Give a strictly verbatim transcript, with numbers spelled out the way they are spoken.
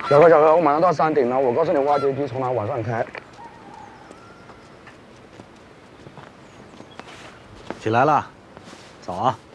小哥，小哥，我马上到山顶了，我告诉你挖掘机从哪往上开。 起来了，早啊。